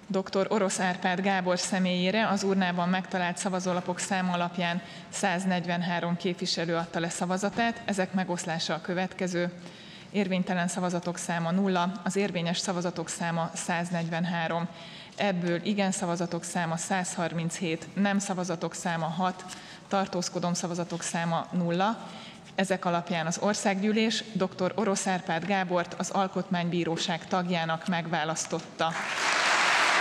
Dr. Orosz Árpád Gábor személyére az urnában megtalált szavazólapok száma alapján 143 képviselő adta le szavazatát, ezek megoszlása a következő. Érvénytelen szavazatok száma 0, az érvényes szavazatok száma 143. Ebből igen szavazatok száma 137, nem szavazatok száma 6, tartózkodom szavazatok száma 0. Ezek alapján az Országgyűlés dr. Orosz Árpád Gábort az Alkotmánybíróság tagjának megválasztotta.